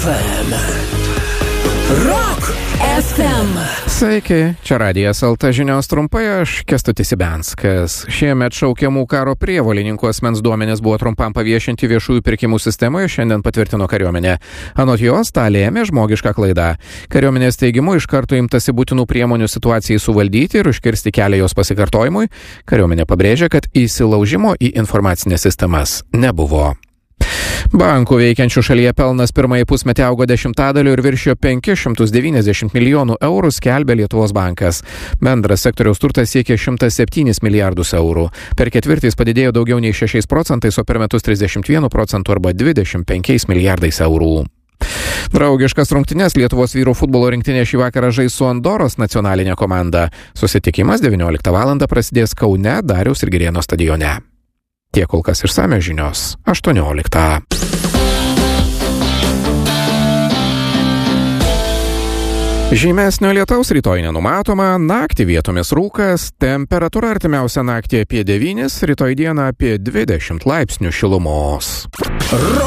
FM. Rock FM. Sveiki, čia Radijas LT žinios trumpai, aš Kęstutis Ibenskas. Šiemet šaukiamų karo prievolininkų asmens duomenys buvo trumpam paviešinti viešųjų pirkimų sistemoje, šiandien patvirtino kariuomenė. Anot jos, tą lėmė žmogiška klaida. Kariuomenės teigimu iš karto imtasi būtinų priemonių situacijai suvaldyti ir užkirsti kelią jos pasikartojimui. Kariuomenė pabrėžia, kad įsilaužimo į informacinės sistemas nebuvo. Bankų veikiančių šalyje pelnas pirmąjį pusmetį augo 10% ir viršijo 590 milijonų eurų, skelbė Lietuvos bankas. Bendras sektoriaus turtas siekia 107 milijardus eurų. Per ketvirtį jis padidėjo daugiau nei 6%, o per metus 31% arba 25 milijardais eurų. Draugiškas rungtynes Lietuvos vyrų futbolo rinktinė šį vakarą žais su Andoros nacionalinė komanda. Susitikimas 19 val. Prasidės Kaune, Dariaus ir Girėno stadione. Tiek kol kas išsamios žinios 18. Žymesnio lietaus rytoj nenumatoma, naktį vietomis rūkas, temperatūra artimiausią naktį apie 9, rytoj dieną apie 20 laipsnių šilumos.